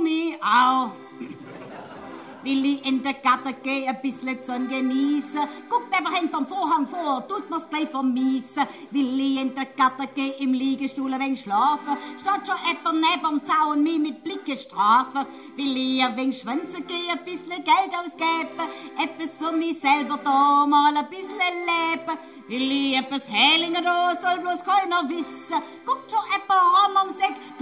mich auch. Will ich in der Garten gehen, ein bisschen Sonne genießen. Guckt einfach hinterm Vorhang vor, tut mir's gleich vermiesen. Will ich in der Garten gehen, im Liegestuhl ein wenig schlafen. Statt schon jemand neben'm Zaun mich mit Blicken strafen. Will ich ein wenig schwänzen gehen, ein bisschen Geld ausgeben. Etwas für mich selber da, mal ein bisschen leben. Will ich etwas Hählingen da, soll bloß keiner wissen. Guckt schon jemand am Säck.